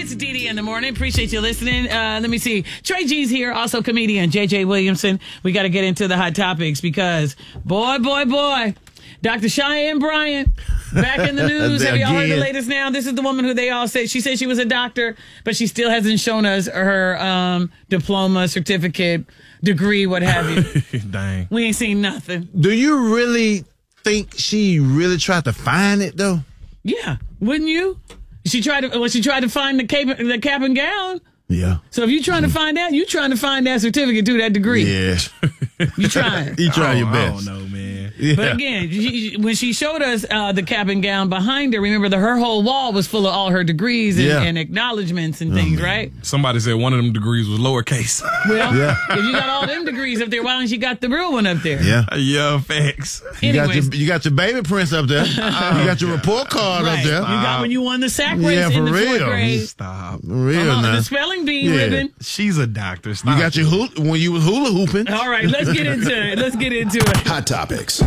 It's Dee in the morning. Appreciate you listening. Let me see. Trey G's here, also comedian JJ Williamson. We got to get into the hot topics because, boy, Dr. Cheyenne Bryant, back in the news. Have y'all heard the latest now? This is the woman who they all said. She said she was a doctor, but she still hasn't shown us her diploma, certificate, degree, what have you. Dang. We ain't seen nothing. Do you really think she really tried to find it, though? Yeah. Wouldn't you? She tried to find the cap and gown. Yeah. So if you're trying to find out, you trying to find that certificate too, that degree. Yeah. You trying. You try your best. I don't know, man. Yeah. But again, when she showed us the cap and gown behind her, remember her whole wall was full of all her degrees and acknowledgments and things, right? Somebody said one of them degrees was lowercase. Well, if you got all them degrees up there, why don't you got the real one up there? Yeah, facts. You got your baby prince up there. You got your report card up there. You got when you won the sack race Yeah, in for the fourth real. grade. Stop. For real now. The spelling bee ribbon. She's a doctor. Stop. You got your when you was hula hooping. All right, let's get into it. Hot Topics.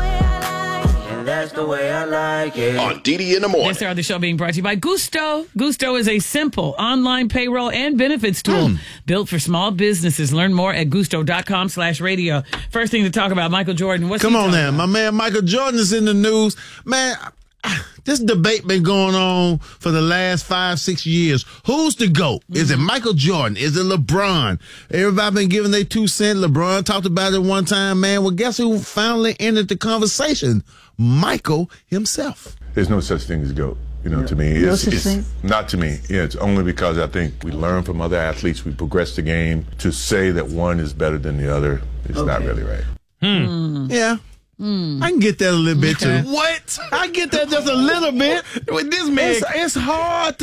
That's the way I like it. On Dee in the morning. This hour of the show being brought to you by Gusto. Gusto is a simple online payroll and benefits tool built for small businesses. Learn more at gusto.com/radio. First thing to talk about, Michael Jordan. Come on now. My man Michael Jordan is in the news. Man, this debate been going on for the last 5-6 years. Who's the GOAT? Is it Michael Jordan? Is it LeBron? Everybody been giving their 2 cents. LeBron talked about it one time, man. Well, guess who finally entered the conversation? Michael himself. There's no such thing as GOAT. You know, to me, it's not to me. Yeah, it's only because I think we learn from other athletes. We progress the game. To say that one is better than the other is not really right. Yeah. I can get that a little bit too. What? I get that just a little bit. With this man, It's hard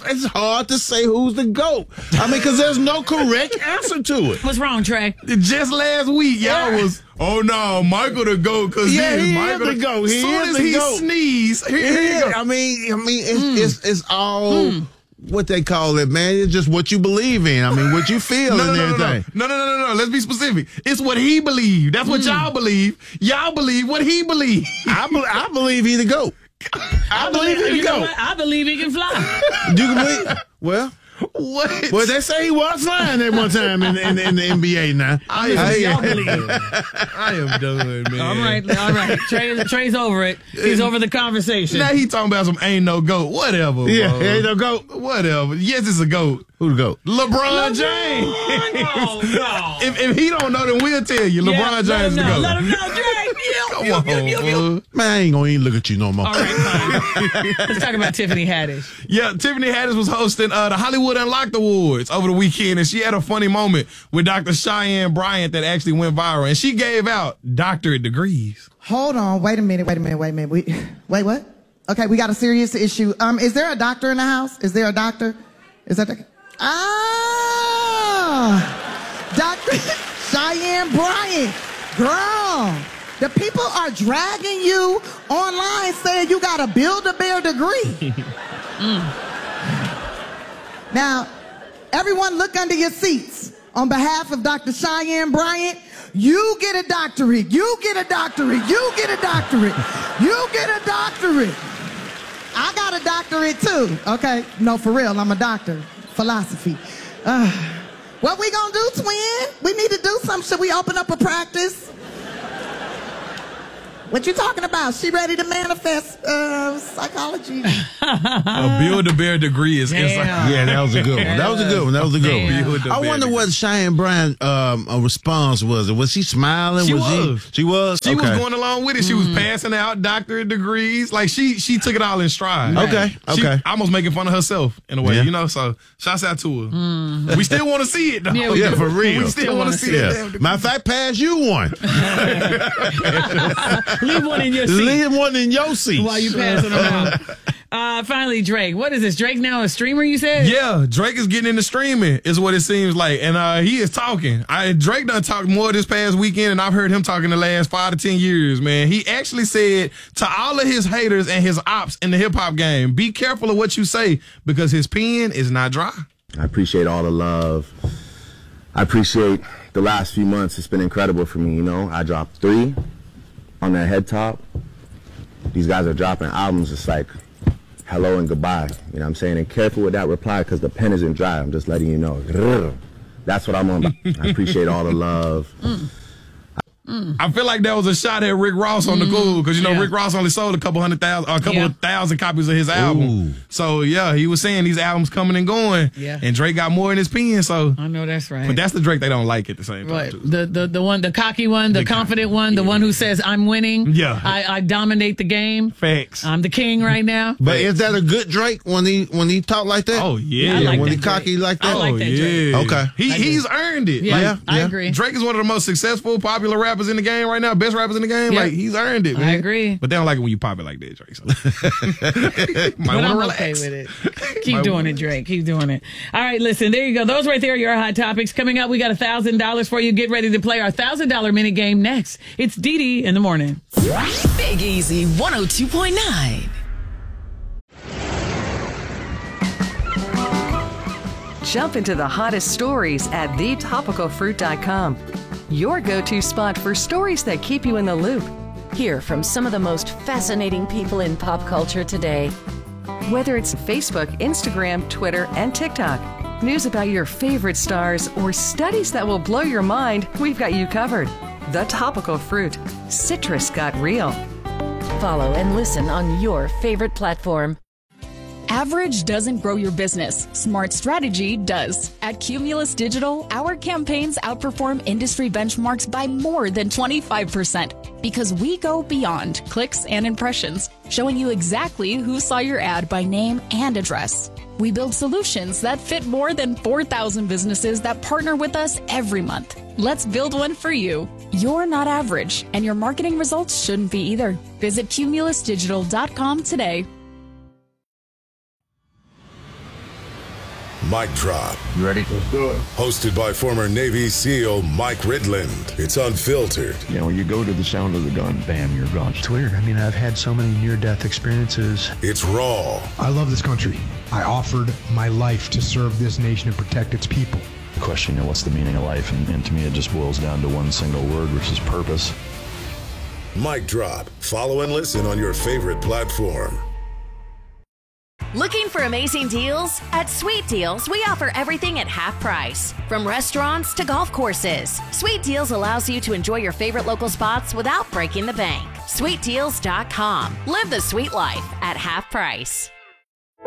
to say who's the GOAT. I mean, because there's no correct answer to it. What's wrong, Trey? just last week, y'all was, oh no, Michael the GOAT, because Yeah, he Michael is the GOAT. He soon is as the he GOat. sneezed, here you go. I mean, it's all what they call it, man. It's just what you believe in. I mean, what you feel and everything. No. Let's be specific. It's what he believed. That's what y'all believe. Y'all believe what he believed. I believe he the GOAT. I believe he the GOAT. I believe he can fly. You can believe? Well, What? well, they say he was flying at one time in the NBA now. Y'all believe it. I am done, man. All right. Trey's over it. He's over the conversation. Now he talking about some ain't no GOAT. Whatever, Yeah, bro. ain't no GOAT. Whatever. Yes, it's a GOAT. Who the GOAT? LeBron James. Oh, no. If he don't know, then we'll tell you. LeBron James is the GOAT. Let him know, Trey. Come on, bro. Man, I ain't gonna even look at you no more. All right, fine. Let's talk about Tiffany Haddish. Yeah, Tiffany Haddish was hosting the Hollywood Unlocked Awards over the weekend, and she had a funny moment with Dr. Cheyenne Bryant that actually went viral, and she gave out doctorate degrees. Hold on. Wait a minute. Wait, what? Okay, we got a serious issue. Is there a doctor in the house? Is there a doctor? Is that the... Dr. Cheyenne Bryant. Girl, the people are dragging you online saying you got a Build-A-Bear degree. Now, everyone look under your seats. On behalf of Dr. Cheyenne Bryant, you get a doctorate. You get a doctorate. You get a doctorate. You get a doctorate. I got a doctorate too. Okay, no, for real, I'm a doctor. Philosophy. What we gonna do, twin? We need to do something. Should we open up a practice? What you talking about? She ready to manifest psychology. A Build-A-Bear degree is inside. Yeah, that was a good one. That was a good one. I wonder what Cheyenne Bryant response was. Was she smiling? She was. She was going along with it. She was passing out doctorate degrees. Like she took it all in stride. Okay. She almost making fun of herself in a way, you know. So shouts out to her. We still want to see it though. Yeah, for real. We still want to see it. Matter of fact, pass you one. Leave one in your seat. Leave one in your seat. While you passing them out. Finally, Drake. What is this? Drake now a streamer, you said? Yeah, Drake is getting into streaming, is what it seems like. And he is talking. Drake done talked more this past weekend, and I've heard him talking the last 5 to 10 years, man. He actually said to all of his haters and his ops in the hip-hop game, be careful of what you say, because his pen is not dry. I appreciate all the love. I appreciate the last few months. It's been incredible for me, you know. I dropped 3 on that head top. These guys are dropping albums. It's like hello and goodbye. You know what I'm saying? And careful with that reply because the pen isn't dry. I'm just letting you know. That's what I'm on. I appreciate all the love. I feel like that was a shot at Rick Ross on the cool because, you know, Rick Ross only sold a couple of thousand copies of his album. Ooh. So, yeah, he was saying these albums coming and going. Yeah. And Drake got more in his pen, so. I know that's right. But that's the Drake they don't like at the same time. Right. Too. The one, the cocky one, the confident one, the one who says, I'm winning. Yeah. I dominate the game. Facts. I'm the king right now. But is that a good Drake when he talk like that? Oh, yeah. I like when that he cocky Drake. like that? I like that Drake. Okay. He's earned it. Yeah, Like, I agree. Drake is one of the most successful, popular rappers in the game right now, best rappers in the game. Yeah. Like, he's earned it, man. I agree. But they don't like it when you pop it like that, Drake. So. Might But want to I'm relax. okay with it. Keep doing it, Drake. Keep doing it. All right, listen, there you go. Those right there are your hot topics. Coming up, we got $1,000 for you. Get ready to play our $1,000 minute game next. It's Dee Dee in the morning. Big Easy 102.9. Jump into the hottest stories at thetopicalfruit.com. Your go-to spot for stories that keep you in the loop. Hear from some of the most fascinating people in pop culture today. Whether it's Facebook, Instagram, Twitter, and TikTok. News about your favorite stars or studies that will blow your mind, we've got you covered. The Topical Fruit. Citrus got real. Follow and listen on your favorite platform. Average doesn't grow your business. Smart strategy does. At Cumulus Digital, our campaigns outperform industry benchmarks by more than 25% because we go beyond clicks and impressions, showing you exactly who saw your ad by name and address. We build solutions that fit more than 4,000 businesses that partner with us every month. Let's build one for you. You're not average, and your marketing results shouldn't be either. Visit cumulusdigital.com today. Mic Drop. You ready? Let's do it. Hosted by former Navy SEAL Mike Ridland. It's unfiltered. You know, you go to the sound of the gun, bam, you're gone. It's weird. I mean, I've had so many near-death experiences. It's raw. I love this country. I offered my life to serve this nation and protect its people. The question, you know, what's the meaning of life? And to me, it just boils down to one single word, which is purpose. Mic Drop. Follow and listen on your favorite platform. Looking for amazing deals? At Sweet Deals, we offer everything at half price. From restaurants to golf courses, Sweet Deals allows you to enjoy your favorite local spots without breaking the bank. SweetDeals.com. Live the sweet life at half price.